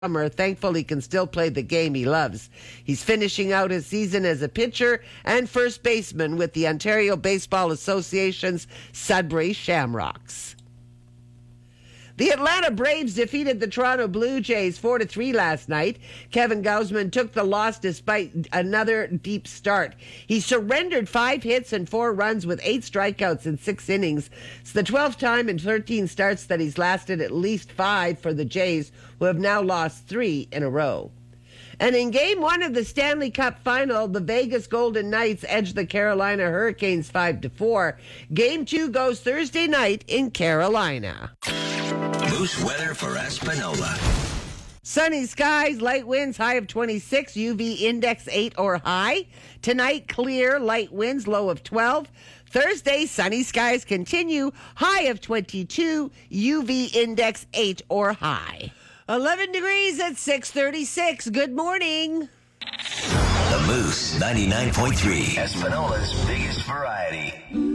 summer. Thankful he can still play the game he loves. He's finishing out his season as a pitcher and first baseman with the Ontario Baseball Association's Sudbury Shamrocks. The Atlanta Braves defeated the Toronto Blue Jays 4-3 last night. Kevin Gausman took the loss despite another deep start. He surrendered 5 hits and 4 runs with 8 strikeouts in 6 innings. It's the 12th time in 13 starts that he's lasted at least 5 for the Jays, who have now lost 3 in a row. And in Game 1 of the Stanley Cup Final, the Vegas Golden Knights edged the Carolina Hurricanes 5-4. Game 2 goes Thursday night in Carolina. Moose weather for Espanola. Sunny skies, light winds, high of 26, UV index 8 or high. Tonight, clear, light winds, low of 12. Thursday, sunny skies continue, high of 22, UV index 8 or high. 11 degrees at 6:36. Good morning. The Moose 99.3. Espanola's biggest variety.